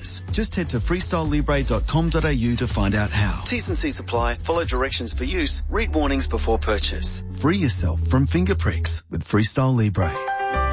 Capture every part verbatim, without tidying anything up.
purchase. Just head to freestyle libre dot com dot a u to find out how. T's and C's apply. Follow directions for use. Read warnings before purchase. Free yourself from finger pricks with Freestyle Libre.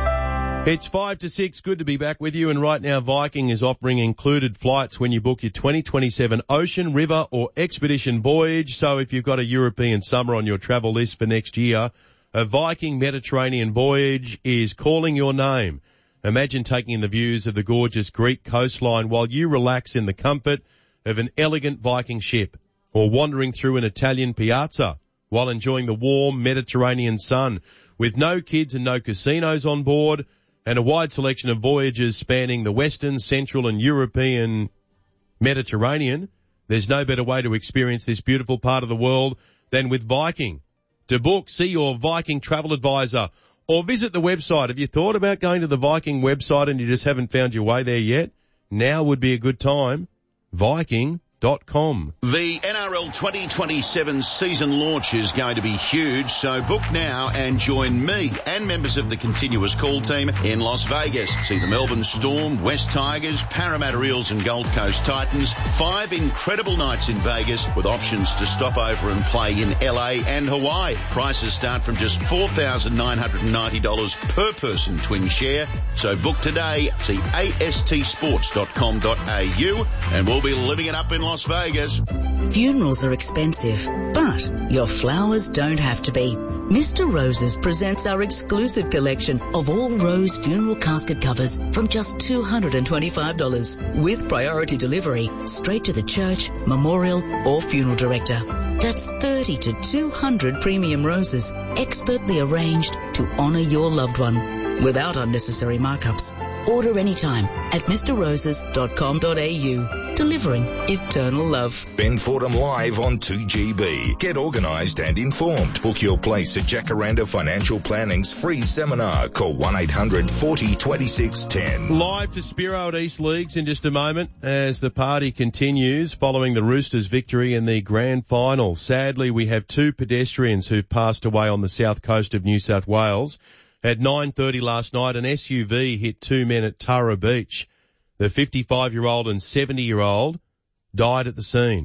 It's five to six. Good to be back with you. And right now, Viking is offering included flights when you book your twenty twenty-seven ocean, river or expedition voyage. So if you've got a European summer on your travel list for next year, a Viking Mediterranean voyage is calling your name. Imagine taking in the views of the gorgeous Greek coastline while you relax in the comfort of an elegant Viking ship, or wandering through an Italian piazza while enjoying the warm Mediterranean sun with no kids and no casinos on board, and a wide selection of voyages spanning the Western, Central and European Mediterranean. There's no better way to experience this beautiful part of the world than with Viking. To book, see your Viking travel advisor or visit the website. Have you thought about going to the Viking website and you just haven't found your way there yet? Now would be a good time. Viking dot com. The N R L twenty twenty-seven season launch is going to be huge, so book now and join me and members of the continuous call team in Las Vegas. See the Melbourne Storm, West Tigers, Parramatta Eels and Gold Coast Titans. Five incredible nights in Vegas with options to stop over and play in L A and Hawaii. Prices start from just four thousand nine hundred ninety dollars per person twin share. So book today. See A S T sports dot com dot a u and we'll be living it up in Las Vegas. Funerals are expensive, but your flowers don't have to be. Mister Roses presents our exclusive collection of all rose funeral casket covers from just two hundred twenty-five dollars with priority delivery straight to the church, memorial or funeral director. That's thirty to two hundred premium roses expertly arranged to honour your loved one without unnecessary markups. Order anytime at Mr Roses dot com dot a u. Delivering eternal love. Ben Fordham live on two G B. Get organised and informed. Book your place at Jacaranda Financial Planning's free seminar. Call one eight hundred forty twenty-six ten. Live to Spiro at East Leagues in just a moment as the party continues following the Roosters' victory in the grand final. Sadly, we have two pedestrians who've passed away on the south coast of New South Wales. At nine thirty last night, an S U V hit two men at Tara Beach. The fifty-five-year-old and seventy-year-old died at the scene.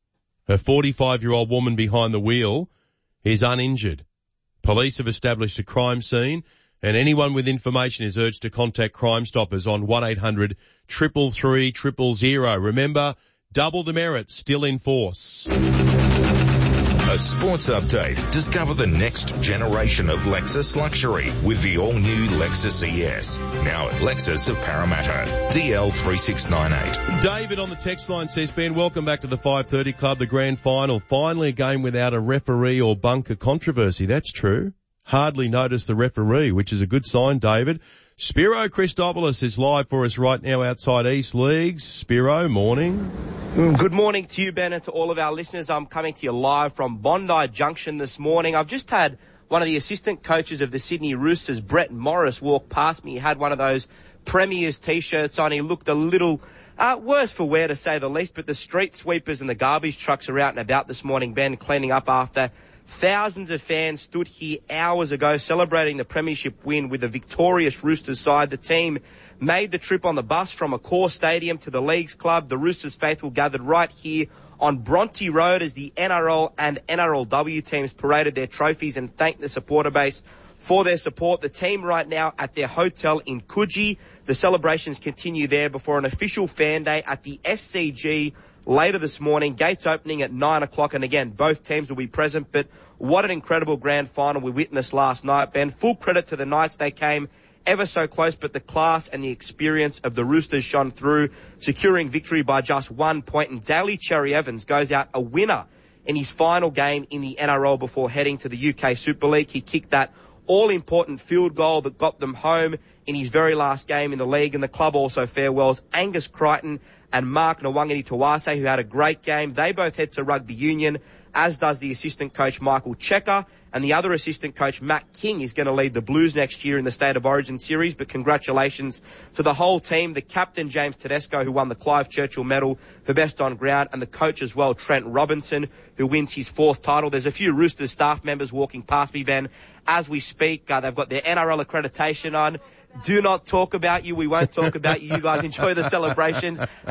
A forty-five-year-old woman behind the wheel is uninjured. Police have established a crime scene, and anyone with information is urged to contact Crime Stoppers on one eight hundred three three three zero zero zero. Remember, double demerit still in force. A sports update. Discover the next generation of Lexus luxury with the all-new Lexus E S. Now at Lexus of Parramatta. D L three six nine eight. David on the text line says, Ben, welcome back to the five thirty Club, the grand final. Finally a game without a referee or bunker controversy. That's true. Hardly noticed the referee, which is a good sign, David. Spiro Christopoulos is live for us right now outside East Leagues. Spiro, morning. Good morning to you, Ben, and to all of our listeners. I'm coming to you live from Bondi Junction this morning. I've just had one of the assistant coaches of the Sydney Roosters, Brett Morris, walk past me. He had one of those Premier's T-shirts on. He looked a little uh, worse for wear, to say the least, but the street sweepers and the garbage trucks are out and about this morning, Ben, cleaning up after thousands of fans stood here hours ago celebrating the premiership win with the victorious Roosters side. The team made the trip on the bus from Accor Stadium to the Leagues Club. The Roosters faithful gathered right here on Bronte Road as the N R L and N R L W teams paraded their trophies and thanked the supporter base for their support. The team right now at their hotel in Coogee. The celebrations continue there before an official fan day at the S C G later this morning. Gates opening at nine o'clock, and again, both teams will be present. But what an incredible grand final we witnessed last night, Ben. Full credit to the Knights. They came ever so close, but the class and the experience of the Roosters shone through, securing victory by just one point. And Daly Cherry Evans goes out a winner in his final game in the N R L before heading to the U K Super League. He kicked that all-important field goal that got them home in his very last game in the league, and the club also farewells Angus Crichton and Mark Nwangiti Tawase, who had a great game. They both head to rugby union, as does the assistant coach Michael Checker, and the other assistant coach Matt King is going to lead the Blues next year in the State of Origin series. But congratulations to the whole team, the captain James Tedesco, who won the Clive Churchill medal for best on ground, and the coach as well, Trent Robinson, who wins his fourth title. There's a few Roosters staff members walking past me, Ben, as we speak. Uh, they've got their N R L accreditation on. Do not talk about you. We won't talk about you. You guys enjoy the celebrations.